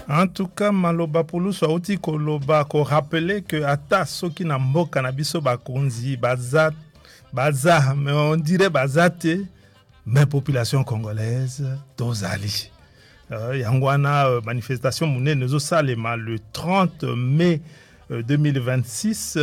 En tout cas, maloba pulu sauti koloba ko rappeler que ata soki na mboka na biso bakonzi baza mais on dirait bazate mais population congolaise tozali. Yangwana manifestation munene zo salema le 30 mai 2026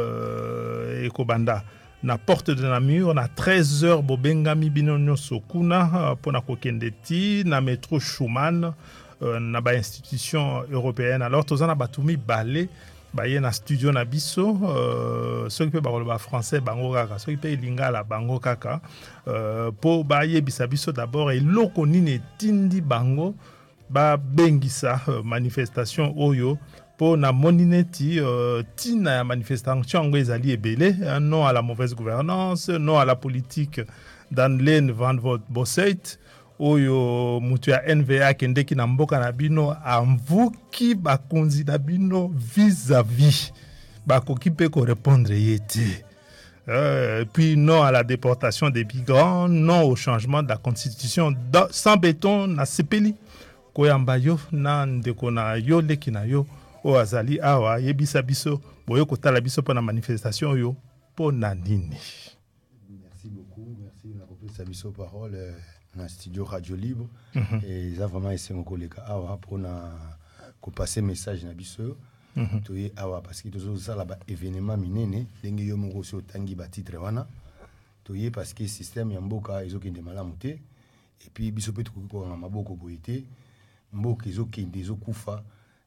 et Kobanda na porte de Namur na 13h bobengami bino nyonso kuna pona kokendeti na métro Schumann na ba institution européenne. Alors tozana batumi balé baye na studio na biso ceux qui peut parler français bango kaka ceux qui peut lingala bango kaka po baye bisabiso d'abord et loko nini tindi bango ba bengisa manifestation oyo po na monineti tina ya manifestation ngo ezali ebele, non à la mauvaise gouvernance, non à la politique d'Anne Van Bosseit oyo mutu ya NVA kendeki na mboka na bino amvuki bakonzi na bino vis-à-vis bakoki pe ko répondre yete. Puis non à la déportation des migrants, non au changement de la constitution sans béton na sepeli koyamba yo na ndeko na yo leki na yo o azali awa yebisa biso boyo kotala biso pona manifestation yo pona nini. Merci beaucoup, merci na kopesa biso parole na studio Radio Libre et ça vraiment c'est mon collègue awa pour na ko passer message na biso to ye awa parce que tozo sala ba événement minene ndenge yo moko so tangi ba titre wana to ye parce que système ya mboka ezokende malamu te et puis biso pe tuko na maboko boyete mboka ezokende ezokufa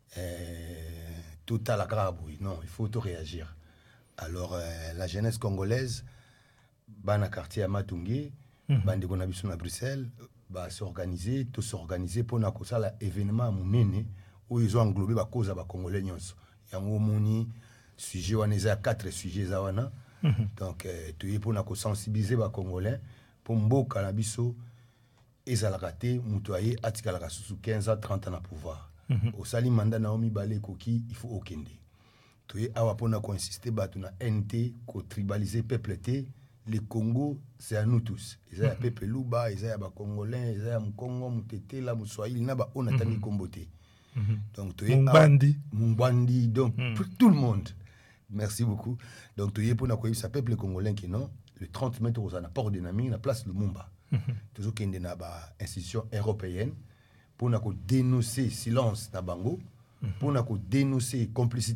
total à grave, non, il faut tout réagir. Alors, la jeunesse congolaise, bana quartier à Matungé, bande konabiso na Bruxelles, va s'organiser, tout s'organiser pour na kosala événement munene où ils ont englobé ba cause ba congolais nyonso. Yango moni sujet wana za 4 sujets za wana. Donc tu y pour na ko sensibiliser ba congolais pour mboka na biso ezalaka te mutoye atikala ka susu 15 à 30 ans na pouvoir. Au sali mandat Naomi Balé Koki, il faut okende. Tu es awa pona ko insister batu na NT ko tribaliser peuple té. Le Congo c'est à nous tous. Ils a peuple luba, ils a ba congolais, ils a Mkongo, Mutete la Muswahili na ba on atani komboté. Donc tu es Mumbandi donc pour tout le monde. Merci beaucoup. Donc tu es pona ko sa peuple congolais qui non le 30 mai au na port de Naming na place Lumumba. Toujours kende na ba institution européenne. Pour nous dénoncer silence na bango, pour nous dénoncer complicité